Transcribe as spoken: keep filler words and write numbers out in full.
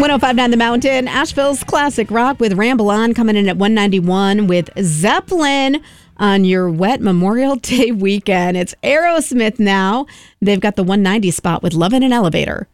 one oh five point nine The Mountain, Asheville's classic rock with Ramble On coming in at one ninety-one with Zeppelin on your wet Memorial Day weekend. It's Aerosmith now. They've got the one ninety spot with Love in an Elevator.